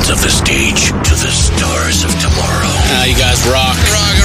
of the stage to the stars of tomorrow. You guys rock. Rock